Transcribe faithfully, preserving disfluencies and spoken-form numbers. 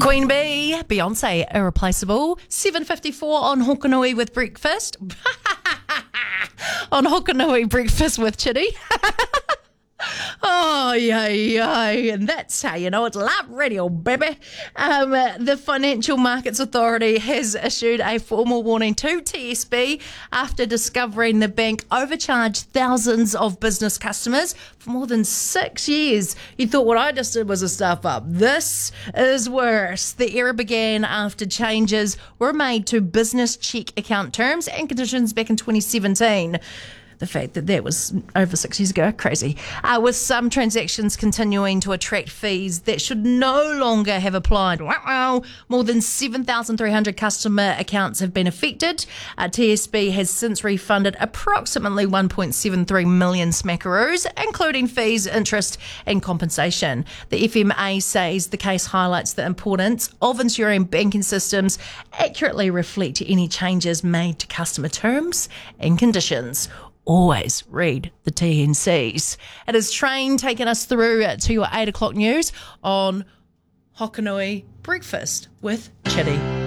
Queen Bee, Beyonce, Irreplaceable. seven fifty-four on Hokanui with breakfast. on Hokanui breakfast with Chitty. Oh, yeah, yeah, and that's how you know it's live radio, baby. Um, the Financial Markets Authority has issued a formal warning to T S B after discovering the bank overcharged thousands of business customers for more than six years. You thought what I just did was a stuff up. This is worse. The error began after changes were made to business check account terms and conditions back in twenty seventeen. The fact that that was over six years ago, crazy. Uh, with some transactions continuing to attract fees that should no longer have applied. Wow. More than seven thousand three hundred customer accounts have been affected. Uh, T S B has since refunded approximately one point seven three million smackaroos, including fees, interest and compensation. The F M A says the case highlights the importance of ensuring banking systems accurately reflect any changes made to customer terms and conditions. Always read the T N Cs. It is Train taking us through to your eight o'clock news on Hokanui Breakfast with Chitty.